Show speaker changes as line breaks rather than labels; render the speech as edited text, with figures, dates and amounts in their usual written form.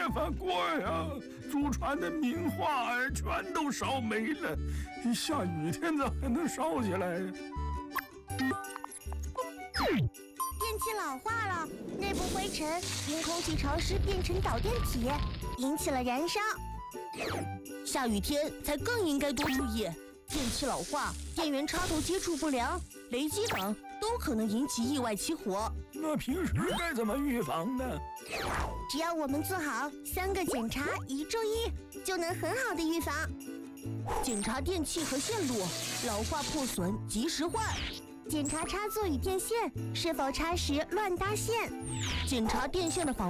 办法过呀！祖传的名画全都烧没了，下雨天咋还能烧起来呀？
电器老化了，内部灰尘因空气潮湿变成导电体，引起了燃烧。
下雨天才更应该多注意，电器老化、电源插头接触不良、雷击等都可能引起意外起火。
那平时该怎么预防呢？
只要我们做好3个检查1注意，就能很好的预防。
检查电器和线路，老化破损及时换。
检查插座与电线是否插时乱搭线。
检查电线的防